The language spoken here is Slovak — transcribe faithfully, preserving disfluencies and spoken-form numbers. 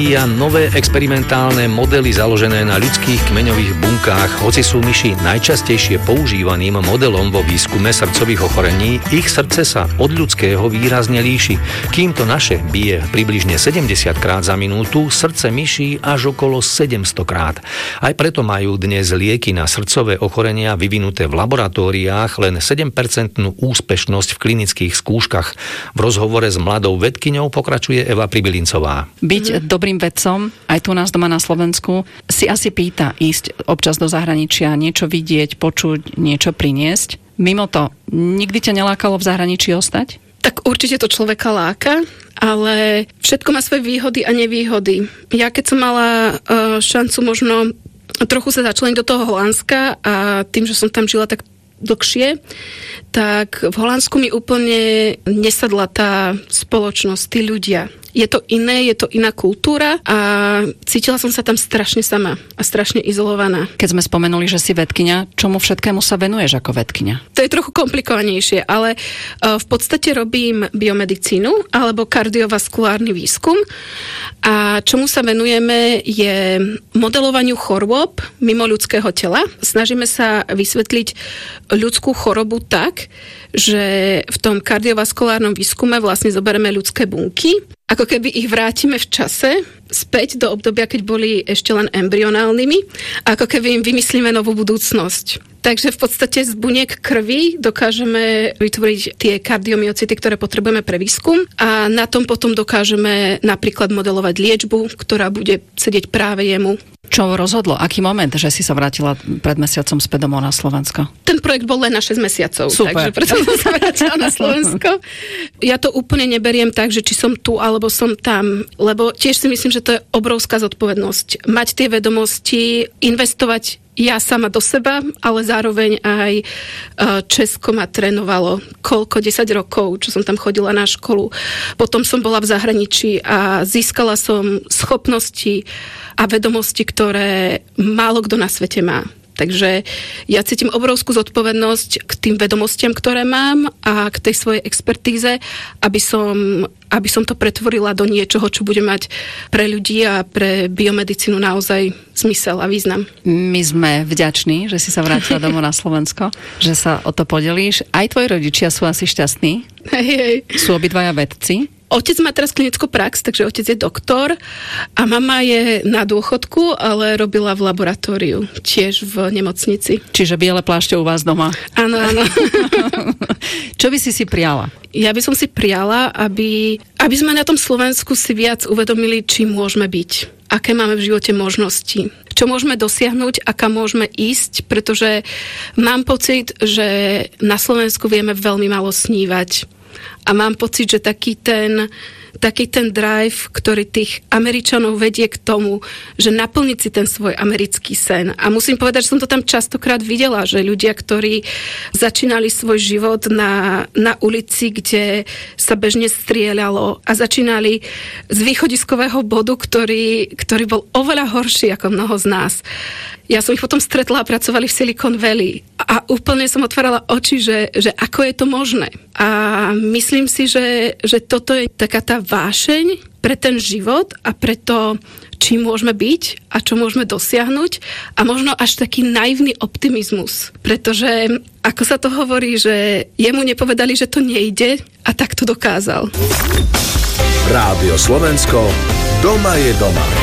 a nové experimentálne modely založené na ľudských kmeňových bunkách. Hoci sú myši najčastejšie používaným modelom vo výskume srdcových ochorení, ich srdce sa od ľudského výrazne líši. Kým to naše bije približne sedemdesiat krát za minútu, srdce myší až okolo sedemsto krát. Aj preto majú dnes lieky na srdcové ochorenia vyvinuté v laboratóriách len sedem percent úspešnosť v klinických skúškach. V rozhovore s mladou vedkyňou pokračuje Eva Pribylincová. Byť dobrým vedcom, aj tu nás doma na Slovensku, si asi pýta ísť občas do zahraničia, niečo vidieť, počuť, niečo priniesť. Mimo to, nikdy ťa nelákalo v zahraničí ostať? Tak určite to človeka láka, ale všetko má svoje výhody a nevýhody. Ja keď som mala uh, šancu možno trochu sa začleniť do toho Holandska a tým, že som tam žila tak dlhšie, tak v Holandsku mi úplne nesadla tá spoločnosť, tí ľudia. Je to iné, je to iná kultúra a cítila som sa tam strašne sama a strašne izolovaná. Keď sme spomenuli, že si vedkyňa, čomu všetkému sa venuješ ako vedkyňa? To je trochu komplikovanejšie, ale v podstate robím biomedicínu alebo kardiovaskulárny výskum a čomu sa venujeme je modelovaniu chorôb mimo ľudského tela. Snažíme sa vysvetliť ľudskú chorobu tak, že v tom kardiovaskulárnom výskume vlastne zoberieme ľudské bunky, ako keby ich vrátime v čase späť do obdobia, keď boli ešte len embryonálnymi, ako keby im vymyslíme novú budúcnosť. Takže v podstate z buniek krvi dokážeme vytvoriť tie kardiomyocity, ktoré potrebujeme pre výskum a na tom potom dokážeme napríklad modelovať liečbu, ktorá bude sedieť práve jemu. Čo rozhodlo? Aký moment, že si sa vrátila pred mesiacom späť domov na Slovensko? Ten projekt bol len na šesť mesiacov, super. Takže preto som sa vrátila na Slovensko. Ja to úplne neberiem tak, že či som tu alebo som tam, lebo tiež si myslím, že to je obrovská zodpovednosť. Mať tie vedomosti, investovať ja sama do seba, ale zároveň aj Česko ma trénovalo koľko, desať rokov, čo som tam chodila na školu. Potom som bola v zahraničí a získala som schopnosti a vedomosti, ktoré málo kto na svete má. Takže ja cítim obrovskú zodpovednosť k tým vedomostiam, ktoré mám a k tej svojej expertíze, aby som, aby som to pretvorila do niečoho, čo bude mať pre ľudí a pre biomedicínu naozaj zmysel a význam. My sme vďační, že si sa vrátila domov na Slovensko, že sa o to podelíš. Aj tvoji rodičia sú asi šťastní. Hej, hej. Sú obidvaja vedci. Otec má teraz klinickú prax, takže otec je doktor a mama je na dôchodku, ale robila v laboratóriu, tiež v nemocnici. Čiže biele plášte u vás doma. Áno, áno. Čo by si si priala? Ja by som si priala, aby, aby sme na tom Slovensku si viac uvedomili, čím môžeme byť. Aké máme v živote možnosti. Čo môžeme dosiahnuť a kam môžeme ísť, pretože mám pocit, že na Slovensku vieme veľmi málo snívať. A mám pocit, že taký ten, taký ten drive, ktorý tých Američanov vedie k tomu, že naplniť si ten svoj americký sen. A musím povedať, že som to tam častokrát videla, že ľudia, ktorí začínali svoj život na, na ulici, kde sa bežne strieľalo a začínali z východiskového bodu, ktorý, ktorý bol oveľa horší ako mnoho z nás. Ja som ich potom stretla a pracovali v Silicon Valley a úplne som otvárala oči, že, že ako je to možné. A myslím si, že, že toto je taká tá vášeň pre ten život a pre to, čím môžeme byť a čo môžeme dosiahnuť a možno až taký naivný optimizmus. Pretože, ako sa to hovorí, že jemu nepovedali, že to nejde a tak to dokázal. Rádio Slovensko, doma je doma.